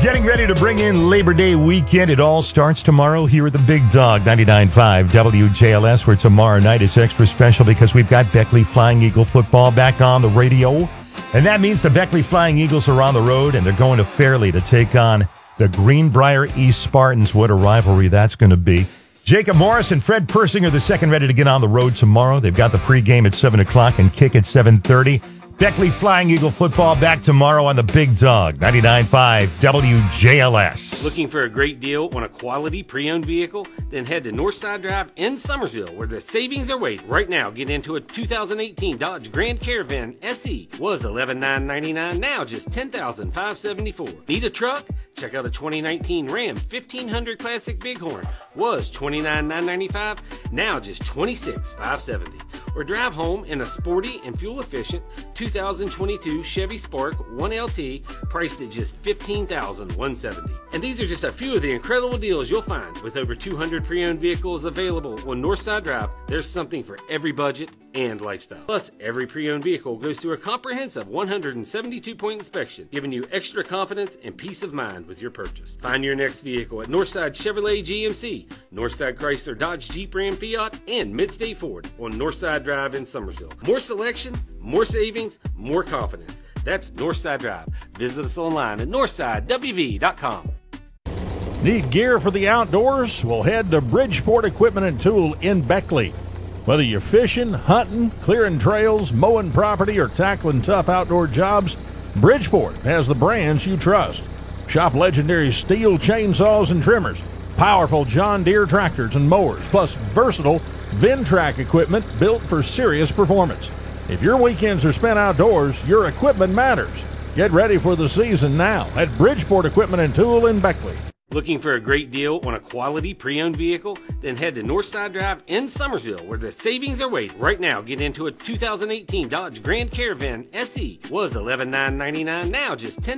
Getting ready to bring in Labor Day weekend. It all starts tomorrow here at the Big Dog 99.5 WJLS, where tomorrow night is extra special because we've got Beckley Flying Eagle football back on the radio. And that means the Beckley Flying Eagles are on the road, and they're going to Fairleigh to take on the Greenbrier East Spartans. What a rivalry that's going to be. Jacob Morris and Fred Persing are the second ready to get on the road tomorrow. They've got the pregame at 7 o'clock and kick at 7:30. Beckley Flying Eagle football back tomorrow on the Big Dog 99.5 WJLS. Looking for a great deal on a quality pre-owned vehicle? Then head to Northside Drive in Summersville, where the savings are waiting. Right now, get into a 2018 Dodge Grand Caravan SE. Was $11,999, now just $10,574. Need a truck? Check out a 2019 Ram 1500 Classic Bighorn. Was $29,995, now just $26,570. Or drive home in a sporty and fuel-efficient 2022 Chevy Spark 1LT, priced at just $15,170. And these are just a few of the incredible deals you'll find. With over 200 pre-owned vehicles available on Northside Drive, there's something for every budget and lifestyle. Plus, every pre-owned vehicle goes through a comprehensive 172-point inspection, giving you extra confidence and peace of mind with your purchase. Find your next vehicle at Northside Chevrolet GMC, Northside Chrysler Dodge Jeep Ram Fiat, and Midstate Ford on Northside Drive in Summersville. More selection, more savings, more confidence. That's Northside Drive. Visit us online at northsidewv.com. Need gear for the outdoors? Well, head to Bridgeport Equipment and Tool in Beckley. Whether you're fishing, hunting, clearing trails, mowing property, or tackling tough outdoor jobs, Bridgeport has the brands you trust. Shop legendary steel chainsaws and trimmers, powerful John Deere tractors and mowers, plus versatile Ventrac equipment built for serious performance. If your weekends are spent outdoors, your equipment matters. Get ready for the season now at Bridgeport Equipment and Tool in Beckley. Looking for a great deal on a quality pre-owned vehicle? Then head to Northside Drive in Summersville, where the savings are waiting. Right now, get into a 2018 Dodge Grand Caravan SE. Was $11,999, now just $10,000.